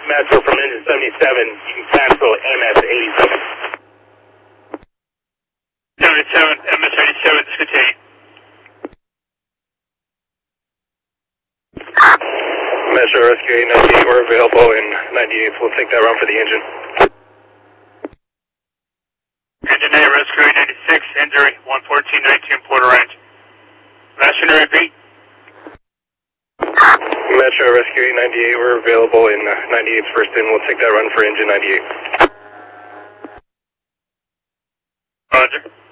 Metro from engine 77. You can cancel MS 87. 77, MS 87, discontinue. Metro Rescue 898, we're available in 98, so we'll take that run for the engine. Engine A, Rescue 896, injury 11419 Porter Range. Machinery repeat. Metro Rescue 898, we're available in 98's first in, we'll take that run for engine 98. Roger.